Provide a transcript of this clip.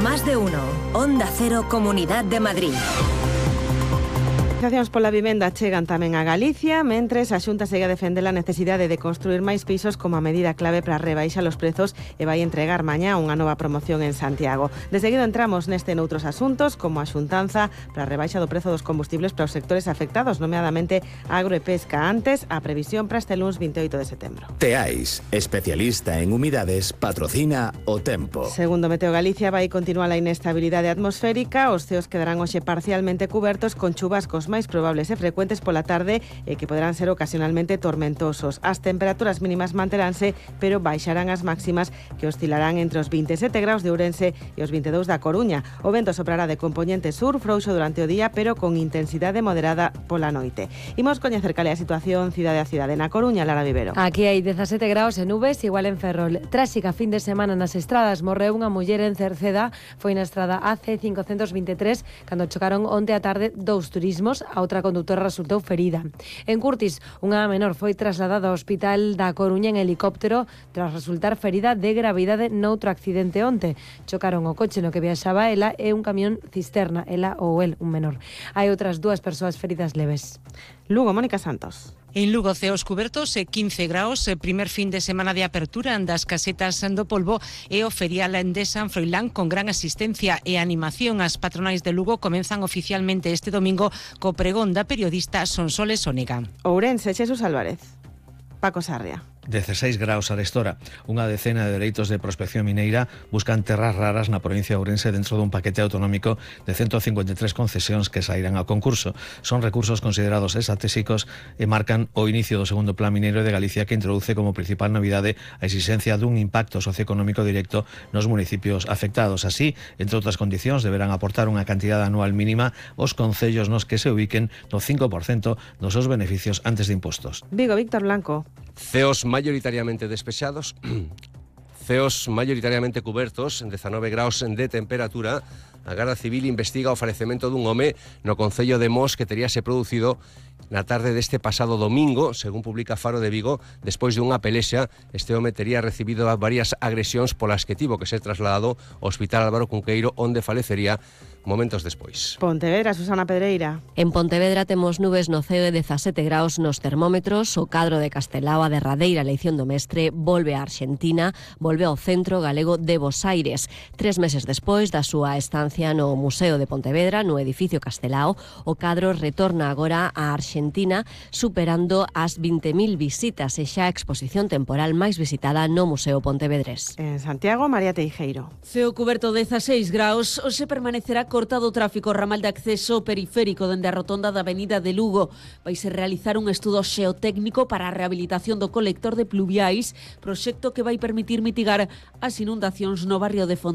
Más de uno. Onda Cero, Comunidad de Madrid. As pola vivenda chegan tamén a Galicia, mentres a Xunta segue a defender a necesidade de construir máis pisos como a medida clave para rebaixar os prezos e vai entregar mañá unha nova promoción en Santiago. De seguido entramos neste noutros asuntos, como a xuntanza para a rebaixa do prezo dos combustibles para os sectores afectados, nomeadamente agro e pesca. Antes, a previsión para este luns 28 de setembro. Teais, especialista en humidades, patrocina o tempo. Segundo Meteo Galicia, vai continuar a inestabilidade atmosférica. Os ceos quedarán hoxe parcialmente cubertos con chubascos máis probables e frecuentes pola tarde e que poderán ser ocasionalmente tormentosos. As temperaturas mínimas manteránse, pero baixarán as máximas, que oscilarán entre os 27 graus de Ourense e os 22 da Coruña. O vento soprará de compoñente sur, frouxo durante o día, pero con intensidade moderada pola noite. Imos coñecer cal é a situación cidade a cidade. Na Coruña, Lara Vivero. Aquí hai 17 graus en nubes, igual en Ferrol. Tráxica fin de semana nas estradas. Morreu unha muller en Cerceda. Foi na estrada AC523 cando chocaron onte a tarde dous turismos. A outra condutora resultou ferida. En Curtis, unha menor foi trasladada ao hospital da Coruña en helicóptero tras resultar ferida de gravidade noutro accidente onte. Chocaron o coche no que viaxaba ela e un camión cisterna, ela ou el, un menor. Hai outras dúas persoas feridas leves. Lugo, Mónica Santos. En Lugo, ceos cubertos e 15 graus, primer fin de semana de apertura das casetas do Polvo e o ferial de San Froilán con gran asistencia e animación. As patronais de Lugo comenzan oficialmente este domingo co pregón da periodista Sonsoles Onega. Ourense, Xesús Álvarez. Paco Sarria. 16 graus arestora. Unha decena de dereitos de prospección mineira buscan terras raras na provincia de Ourense dentro dun paquete autonómico de 153 concesións que sairán ao concurso. Son recursos considerados estratégicos e marcan o inicio do segundo plan mineiro de Galicia, que introduce como principal novidade a exigencia dun impacto socioeconómico directo nos municipios afectados. Así, entre outras condicións, deberán aportar unha cantidade anual mínima aos concellos nos que se ubiquen no 5% dos seus beneficios antes de impostos. Vigo, Víctor Blanco. Ceos mayoritariamente despexados, ceos mayoritariamente cubertos, 19 graus de temperatura. A Garda Civil investiga o falecemento dun home no concello de Mos que teríase producido na tarde deste pasado domingo, según publica Faro de Vigo. Despois de unha pelexa, este home tería recibido varias agresións polas que tivo que ser trasladado ao Hospital Álvaro Cunqueiro, onde falecería momentos despois. Pontevedra, Susana Pedreira. En Pontevedra temos nubes no ceo de 17 graus nos termómetros. O cadro de Castelao, a derradeira eleición do mestre, volve a Arxentina, volve ao Centro Galego de Bos Aires. 3 meses despois da súa estancia no Museo de Pontevedra, no edificio Castelao, o cadro retorna agora a Arxentina, superando as 20.000 visitas e xa a exposición temporal máis visitada no Museo Pontevedrés. En Santiago, María Teijeiro. Ceo cuberto 16 graus, hoxe permanecerá cortado o tráfico ramal de acceso periférico dende a rotonda da Avenida de Lugo. Vaise realizar un estudo xeotécnico para a rehabilitación do colector de pluviais, proxecto que vai permitir mitigar as inundacións no barrio de Fonte.